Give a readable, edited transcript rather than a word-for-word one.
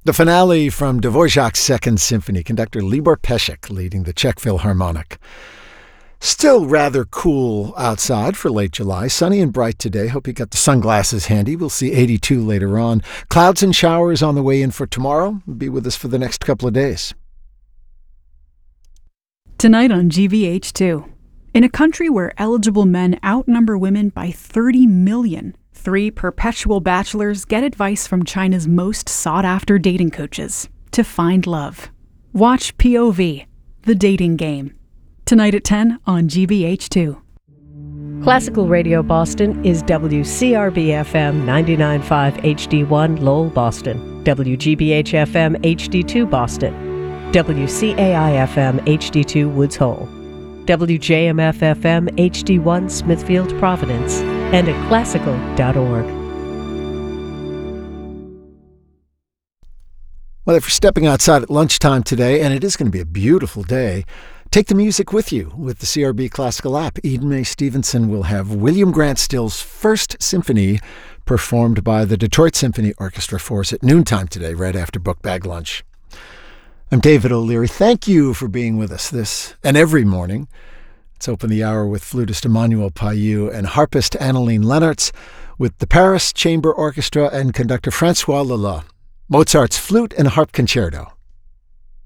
The finale from Dvorak's Second Symphony, conductor Libor Pesek leading the Czech Philharmonic. Still rather cool outside for late July. Sunny and bright today. Hope you got the sunglasses handy. We'll see 82 later on. Clouds and showers on the way in for tomorrow. Be with us for the next couple of days. Tonight on GBH2. In a country where eligible men outnumber women by 30 million, 3 perpetual bachelors get advice from China's most sought-after dating coaches to find love. Watch POV, The Dating Game. Tonight at 10 on GBH2. Classical Radio Boston is WCRB-FM 99.5 HD1 Lowell, Boston, WGBH-FM HD2 Boston, WCAI-FM HD2 Woods Hole, WJMF-FM HD1 Smithfield, Providence, and at classical.org. Well, if you're stepping outside at lunchtime today, and it is going to be a beautiful day, take the music with you with the CRB Classical app. Eden Mae Stevenson will have William Grant Still's First Symphony performed by the Detroit Symphony Orchestra for us at noontime today, right after Book Bag Lunch. I'm David O'Leary. Thank you for being with us this and every morning. Let's open the hour with flutist Emmanuel Payou and harpist Annaline Lenartz with the Paris Chamber Orchestra and conductor Francois Lala. Mozart's Flute and Harp Concerto.